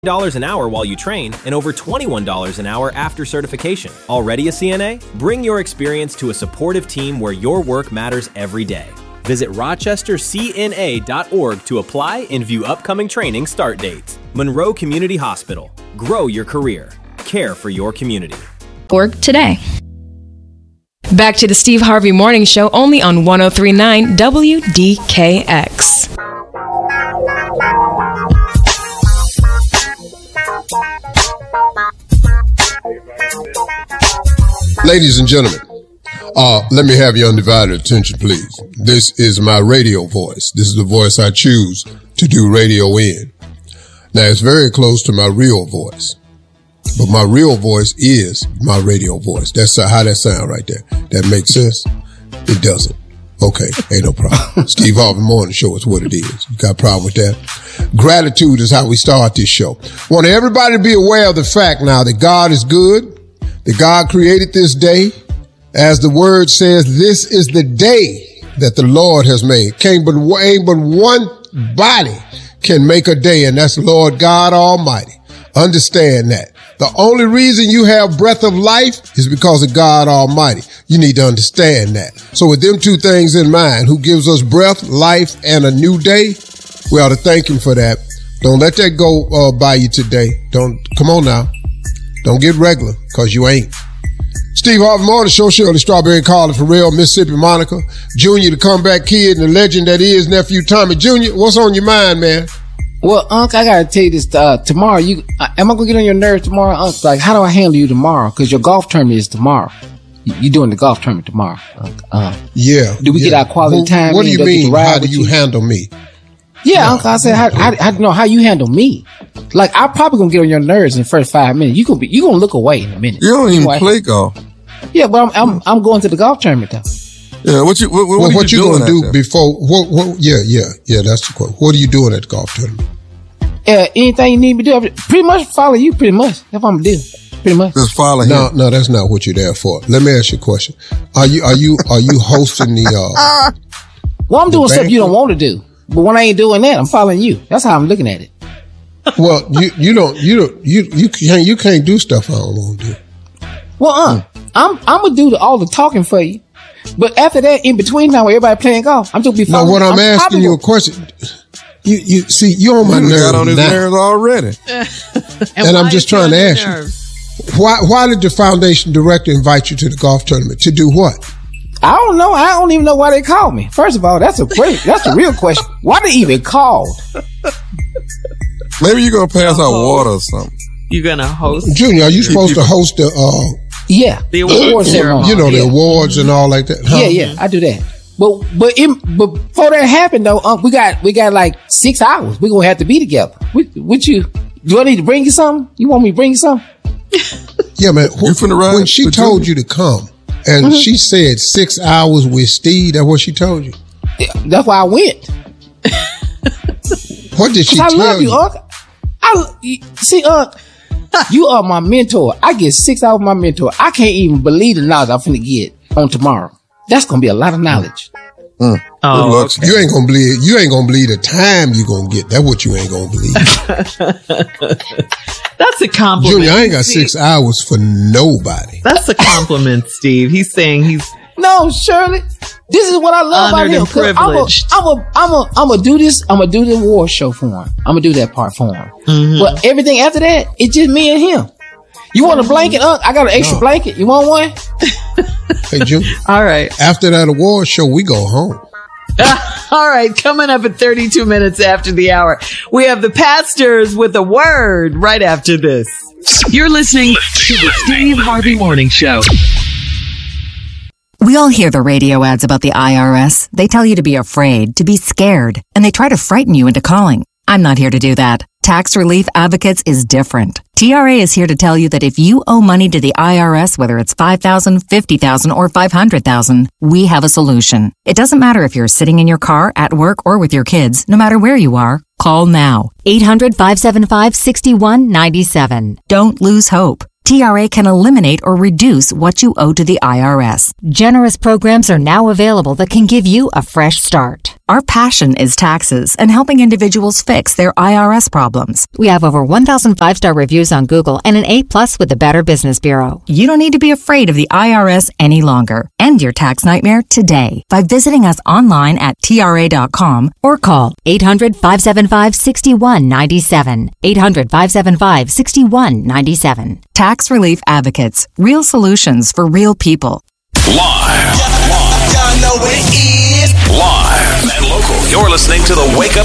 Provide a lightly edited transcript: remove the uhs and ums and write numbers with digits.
an hour while you train and over $21 an hour after certification. Already a CNA? Bring your experience to a supportive team where your work matters every day. Visit rochestercna.org to apply and view upcoming training start dates. Monroe Community Hospital. Grow your career. Care for your community. Org today. Back to the Steve Harvey Morning Show, only on 103.9 WDKX. Ladies and gentlemen, let me have your undivided attention, please. This is my radio voice. This is the voice I choose to do radio in. Now, it's very close to my real voice, but my real voice is my radio voice. That's how that sound right there. That makes sense? It doesn't. Okay, ain't no problem. Steve Harvey Morning Show is what it is. You got a problem with that? Gratitude is how we start this show. Want everybody to be aware of the fact now that God is good, that God created this day. As the word says, this is the day that the Lord has made. Ain't but one body can make a day, and that's Lord God Almighty. Understand that. The only reason you have breath of life is because of God Almighty. You need to understand that. So with them two things in mind, who gives us breath, life, and a new day, we ought to thank him for that. Don't let that go by you today. Come on now. Don't get regular, because you ain't. Steve Harvey Morning Show, Shirley Strawberry Carter, Pharrell, Mississippi Monica, Junior, the comeback kid, and the legend that is nephew Tommy. Junior, what's on your mind, man? Well, Unc, I gotta tell you this, tomorrow, am I gonna get on your nerves tomorrow, Unc? Like, how do I handle you tomorrow? Cause your golf tournament is tomorrow. You doing the golf tournament tomorrow, Unc. Yeah. Do we get our quality time? What do you mean, how do you handle me? Yeah, no. Uncle, I said, how you handle me? Like, I'm probably gonna get on your nerves in the first 5 minutes. You gonna look away in a minute. You don't even play golf. Yeah, but I'm going to the golf tournament though. Yeah, what you gonna do before? Yeah. That's the question. What are you doing at the golf tournament? Anything you need me to do, pretty much follow you. Pretty much, that's what I'm gonna do. Pretty much. Just follow him. No, that's not what you're there for. Let me ask you a question. Are you hosting the? Well, I'm doing stuff you don't want to do, but when I ain't doing that, I'm following you. That's how I'm looking at it. Well, you can't do stuff I don't want to do. Well, I'm gonna do all the talking for you. But after that, in between now, where everybody playing golf, I'm just be following. No, what I'm asking you a question. You see, you're on my nerves. Got on his nerves already. and I'm just trying to ask you, why did the foundation director invite you to the golf tournament? To do what? I don't know. I don't even know why they called me. First of all, that's a real question. Why they even called? Maybe you're gonna pass out water or something. You're gonna host? Junior, are you supposed to host the the awards ceremony? You know, the awards and all like that. Huh? Yeah, I do that. But before that happened though, we got like 6 hours. We're gonna have to be together. With you, do I need to bring you something? You want me to bring you something? Yeah, man. When she told you to come, and she said 6 hours with Steve, that's what she told you. Yeah, that's why I went. What did she tell you? I love you, Unc. See, Unc, you are my mentor. I get 6 hours with my mentor. I can't even believe the knowledge I'm finna get on tomorrow. That's gonna be a lot of knowledge. Oh, okay. You ain't gonna believe the time you gonna get. That's what you ain't gonna believe. That's a compliment. Junior, I ain't got 6 hours for nobody. That's a compliment, Steve. He's saying no, Shirley. This is what I love about him. I'm gonna do this. I'm gonna do the award show for him. I'm gonna do that part for him. Mm-hmm. But everything after that, it's just me and him. You want a blanket? I got an extra blanket. You want one? Hey, Junior. All right. After that award show, we go home. All right. Coming up at 32 minutes after the hour, we have the pastors with a word right after this. You're listening to the Steve Harvey Morning Show. We all hear the radio ads about the IRS. They tell you to be afraid, to be scared, and they try to frighten you into calling. I'm not here to do that. Tax Relief Advocates is different. TRA is here to tell you that if you owe money to the IRS, whether it's $5,000, $50,000, or $500,000, we have a solution. It doesn't matter if you're sitting in your car, at work, or with your kids. No matter where you are, call now. 800-575-6197. Don't lose hope. TRA can eliminate or reduce what you owe to the IRS. Generous programs are now available that can give you a fresh start. Our passion is taxes and helping individuals fix their IRS problems. We have over 1,000 5-star reviews on Google and an A+ with the Better Business Bureau. You don't need to be afraid of the IRS any longer. End your tax nightmare today by visiting us online at TRA.com or call 800-575-6197. 800-575-6197. Tax Relief Advocates. Real solutions for real people. Live and local. You're listening to the Wake Up